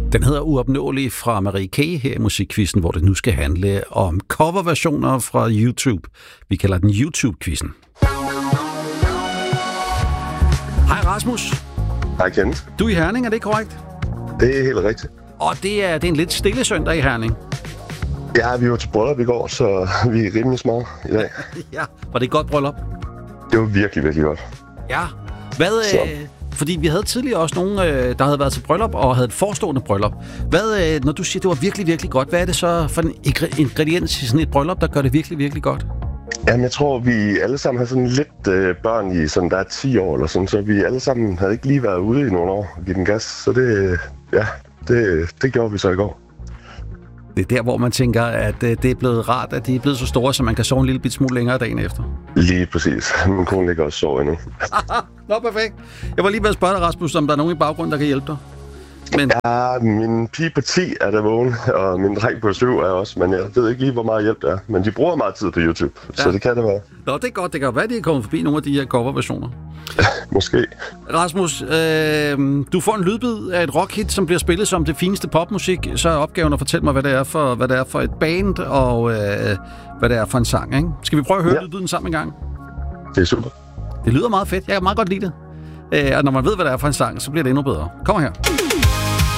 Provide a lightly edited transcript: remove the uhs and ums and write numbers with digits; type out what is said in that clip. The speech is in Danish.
Den hedder Uopnåelig fra Marie K. her i Musikquizzen, hvor det nu skal handle om coverversioner fra YouTube. Vi kalder den YouTube-quizzen. Hej Rasmus. Hej Kenneth. Du er i Herning, er det korrekt? Det er helt rigtigt. Og det er en lidt stille søndag i Herning. Ja, vi var til bryllup i går, så vi er rimelig små i dag. Ja, var det et godt bryllup? Det var virkelig, virkelig godt. Ja. Fordi vi havde tidligere også nogen, der havde været til bryllup og havde et forestående bryllup. Når du siger, det var virkelig, virkelig godt, hvad er det så for en ingrediens i sådan et bryllup, der gør det virkelig, virkelig godt? Jamen, jeg tror, vi alle sammen har sådan lidt børn i sådan, der er 10 år eller sådan, så vi alle sammen havde ikke lige været ude i nogle år og give den gas. Så det gjorde vi så i går. Det er der, hvor man tænker, at det er blevet rart, at de er blevet så store, så man kan sove en lille bit smule længere dagen efter. Lige præcis. Min kone ligger også sove endnu. Nå, perfekt. Jeg var lige ved at spørge dig, Rasmus, om der er nogen i baggrunden, der kan hjælpe dig. Men... Ja, min pige på 10 er der vågen, og min dreng på 7 er også, men jeg ved ikke lige, hvor meget hjælp der er. Men de bruger meget tid på YouTube, så det kan det være. Nå, det er godt. Det kan være, at de er kommet forbi nogle af de her coverversioner. Måske. Rasmus, du får en lydbid af et rockhit, som bliver spillet som det fineste popmusik. Så er opgaven at fortælle mig, hvad det er for et band, og hvad det er for en sang, ikke? Skal vi prøve at høre lydbiden sammen en gang? Det er super. Det lyder meget fedt. Jeg kan meget godt lide det. Og når man ved, hvad det er for en sang, så bliver det endnu bedre. Kom her.